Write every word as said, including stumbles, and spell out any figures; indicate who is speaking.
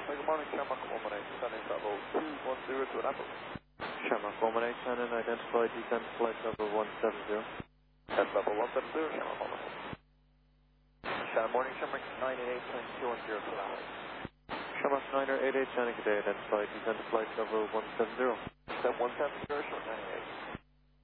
Speaker 1: Good morning, Shamrock one eight, descending level two one zero to an apple.
Speaker 2: Shamrock one eight, Shannon, identified descent flight level one seven zero.
Speaker 1: Descent level one seven zero, Shamrock one eight. Shannon, morning, Shamrock nine eight eight, two one zero to an apple.
Speaker 2: Shamrock nine eight eight, Shannon, good day, identified descent flight level one seven zero.
Speaker 1: Descent one seven zero, short nine eight eight.